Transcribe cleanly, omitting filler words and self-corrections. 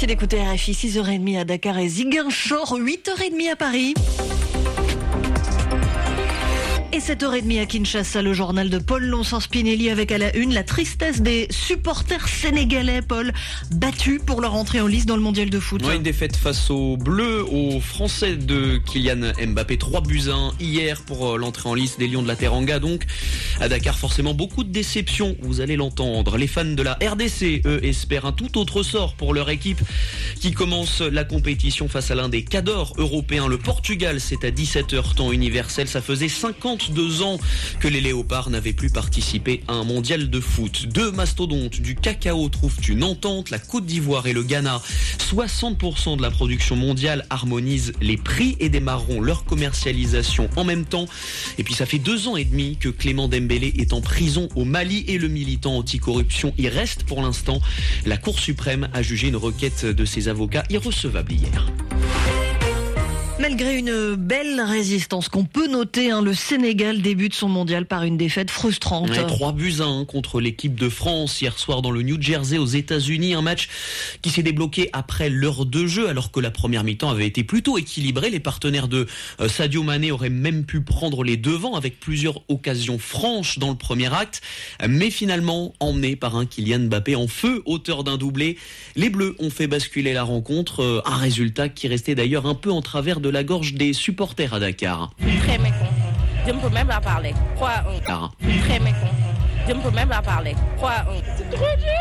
Merci d'écouter RFI, 6h30 à Dakar et Ziguinchor, 8h30 à Paris. Et 7h30 à Kinshasa, le journal de Paul Lonsens-Spinelli avec à la une la tristesse des supporters sénégalais, Paul, battus pour leur entrée en lice dans le mondial de foot. Ouais, une défaite face aux Bleus, aux Français de Kylian Mbappé, 3-1 hier pour l'entrée en lice des Lions de la Teranga. Donc à Dakar, forcément beaucoup de déceptions, vous allez l'entendre. Les fans de la RDC, eux, espèrent un tout autre sort pour leur équipe qui commence la compétition face à l'un des cadors européens, le Portugal. C'est à 17h temps universel, ça faisait 52 ans que les Léopards n'avaient plus participé à un mondial de foot. Deux mastodontes du cacao trouvent une entente, la Côte d'Ivoire et le Ghana. 60% de la production mondiale harmonisent les prix et démarreront leur commercialisation en même temps. Et puis ça fait 2 ans et demi que Clément Dembélé est en prison au Mali et le militant anticorruption y reste pour l'instant. La Cour suprême a jugé une requête de ses avocats irrecevable hier. Malgré une belle résistance qu'on peut noter, le Sénégal débute son mondial par une défaite frustrante. 3-1 contre l'équipe de France hier soir dans le New Jersey aux États-Unis. Un match qui s'est débloqué après l'heure de jeu alors que la première mi-temps avait été plutôt équilibrée. Les partenaires de Sadio Mané auraient même pu prendre les devants avec plusieurs occasions franches dans le premier acte. Mais finalement, emmenés par un Kylian Mbappé en feu, auteur d'un doublé, les Bleus ont fait basculer la rencontre. Un résultat qui restait d'ailleurs un peu en travers de la gorge des supporters à Dakar. Très mécontent. Je ne peux même pas parler. 3-1. Très mécontent. Je ne peux même pas parler. 3-1. C'est trop dur.